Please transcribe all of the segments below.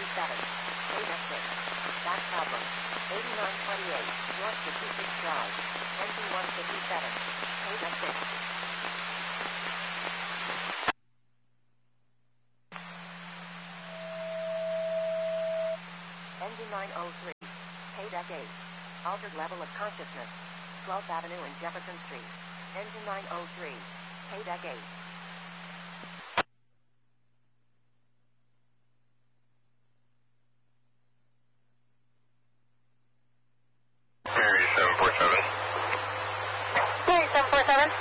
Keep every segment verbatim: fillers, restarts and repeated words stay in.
fifty-seven. K-deck six. Back problem. eighty-nine twenty-eight. North fifty-six Drive. Engine one fifty-seven. K-deck six. Engine nine oh three. K-deck eight. Altered level of consciousness. twelfth Avenue and Jefferson Street. Engine nine oh three. K-deck eight. Mary seven four seven. Mary seven four seven.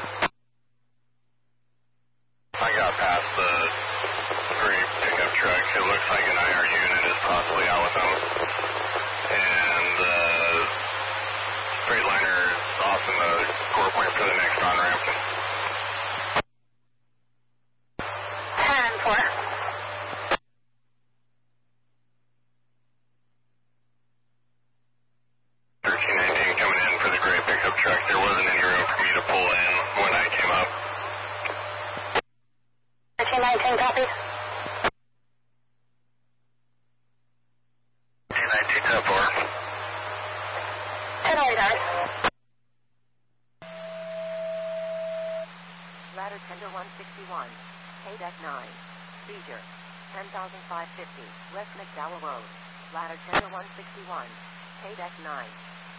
I got past the gray pickup truck. It looks like an I R unit is possibly out with them. And the uh, Freightliner is off in the quarter point for the next on-ramp. ten four. thirteen nineteen coming in for the gray pickup truck. There wasn't any room for me to pull in when I came up. thirteen nineteen, copy. thirteen nineteen, ten four. ten oh nine. Ladder tender one sixty-one. K-deck nine. Seizure. ten thousand five hundred fifty. West McDowell Road. Ladder tender one sixty-one. K-deck nine.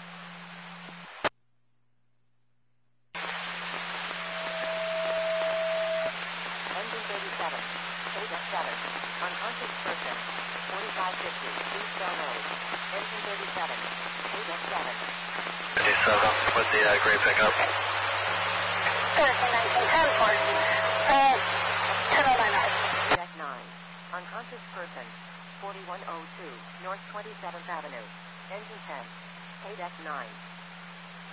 Engine thirty-seven. K-deck seven. Unconscious person. forty-five fifty. East Bell Road. Engine thirty-seven. K-deck seven. fifty-seven with the uh, gray pickup. thirteen nineteen, ten four. Uh, ten oh nine. K-deck nine. Unconscious person. forty-one oh two. North twenty-seventh Avenue. Engine ten. K-deck nine.